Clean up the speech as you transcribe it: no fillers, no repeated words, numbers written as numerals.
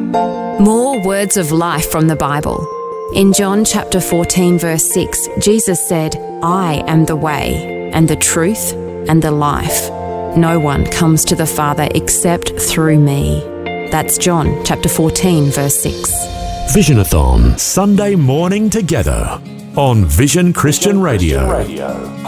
More words of life from the Bible. In John chapter 14 verse 6, Jesus said, "I am the way and the truth and the life. No one comes to the Father except through me." That's John chapter 14 verse 6. Visionathon, Sunday morning together on Vision Christian Radio.